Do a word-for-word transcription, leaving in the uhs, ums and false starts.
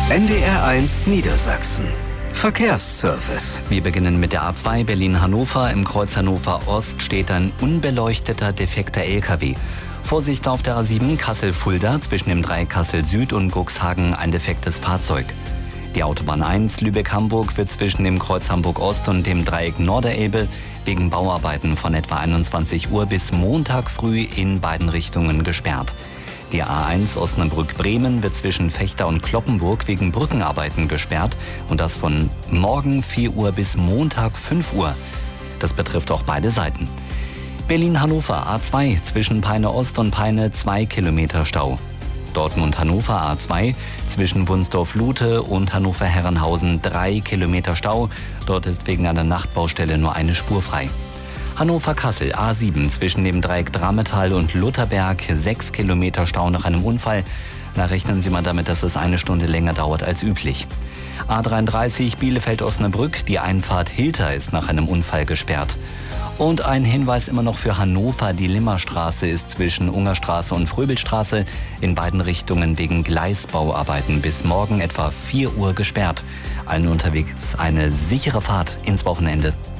N D R eins Niedersachsen. Verkehrsservice. Wir beginnen mit der A zwei Berlin-Hannover. Im Kreuz Hannover Ost steht ein unbeleuchteter, defekter L K W. Vorsicht auf der A sieben Kassel-Fulda zwischen dem Dreieck Kassel-Süd und Cuxhagen ein defektes Fahrzeug. Die Autobahn eins Lübeck-Hamburg wird zwischen dem Kreuz Hamburg-Ost und dem Dreieck Norderelbe wegen Bauarbeiten von etwa einundzwanzig Uhr bis Montag früh in beiden Richtungen gesperrt. Die A eins Osnabrück-Bremen wird zwischen Vechta und Cloppenburg wegen Brückenarbeiten gesperrt und das von morgen vier Uhr bis Montag fünf Uhr. Das betrifft auch beide Seiten. Berlin-Hannover A zwei zwischen Peine Ost und Peine zwei Kilometer Stau. Dortmund-Hannover A zwei zwischen Wunsdorf-Lute und Hannover-Herrenhausen drei Kilometer Stau. Dort ist wegen einer Nachtbaustelle nur eine Spur frei. Hannover-Kassel A sieben zwischen dem Dreieck Drametal und Lutherberg sechs Kilometer Stau nach einem Unfall. Na, rechnen Sie mal damit, dass es eine Stunde länger dauert als üblich. A dreiunddreißig Bielefeld-Osnabrück, die Einfahrt Hilter ist nach einem Unfall gesperrt. Und ein Hinweis immer noch für Hannover, die Limmerstraße ist zwischen Ungerstraße und Fröbelstraße in beiden Richtungen wegen Gleisbauarbeiten bis morgen etwa vier Uhr gesperrt. Allen unterwegs eine sichere Fahrt ins Wochenende.